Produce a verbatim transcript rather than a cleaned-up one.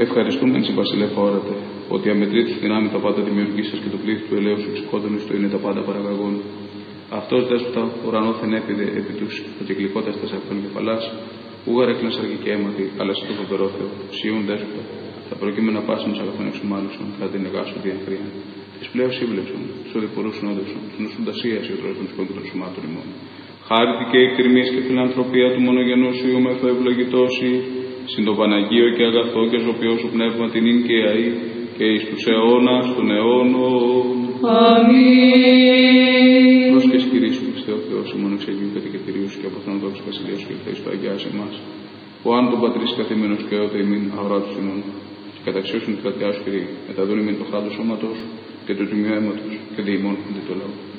ευχαριστούμε εν βασιλεύα όρατε, ότι αμετρήτη δυνάμει τα πάντα δημιουργή σα και το πλήθη του ελαίου σου εξηκόντων στο είναι τα πάντα παραγαγών. Αυτό δέσποτα ουρανόθεν έπιδε επί του προκεκλικότα τα αυτών κεφαλά, ούγαρ έκλειν σαρκή και αίματι, αλλά σε το φοβερό Θεό, σιούν δέσποτα, τα προκείμενα πάσιν αγαθών εξομάλουσαν, κατά την εγάσου διαχρία. Τη πλέον σύμπλευσον, του οδηπορού συνόδευσον, του νοσούντασία ή οτρό των σκόντων των σωμάτων ημών. Χάρητη και εκτιρμή και φιλανθρωπία του μονογενού σου μεθό ευλογητώσει, συν το Παναγίο και αγαθό και ζωπιό σου πνεύμα την ίν και αή, και εις τους αιώνας των αιώνων. Αμήν. Πρόσχες Κυρίσου Χριστέ ο Θεός, ημών εξαγίου κατοικητηρίου σου και από τον δόξου βασιλείας σου και ελθέης του Αγιάς εμάς, που αν τον πατρίς καθήμενος και ότε ημίν αγρά του συνών, και καταξιώσουν την κρατιά σου Κύριε, μεταδούν ημίν το χάδο σώματος σου και το τιμιό αίματος και διημών αντί το λαό.